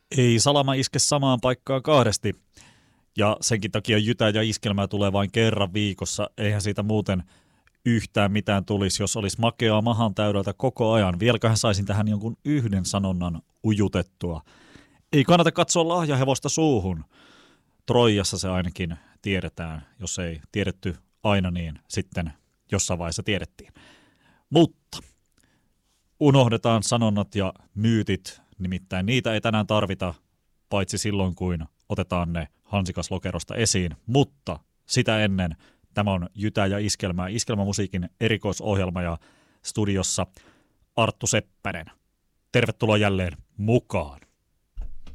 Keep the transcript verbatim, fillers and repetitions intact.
Ei salama iske samaan paikkaan kahdesti. Ja senkin takia jytä ja iskelmää tulee vain kerran viikossa. Eihän siitä muuten yhtään mitään tulisi, jos olisi makeaa mahan täydeltä koko ajan. Vieläköhän saisin tähän jonkun yhden sanonnan ujutettua. Ei kannata katsoa lahjahevosta suuhun. Troijassa se ainakin tiedetään. Jos ei tiedetty aina, niin sitten jossain vaiheessa tiedettiin. Mutta unohdetaan sanonnat ja myytit, nimittäin niitä ei tänään tarvita, paitsi silloin, kun otetaan ne hansikaslokerosta esiin. Mutta sitä ennen tämä on Jytä ja Iskelmää, Iskelmämusiikin erikoisohjelma ja studiossa Arttu Seppänen. Tervetuloa jälleen mukaan.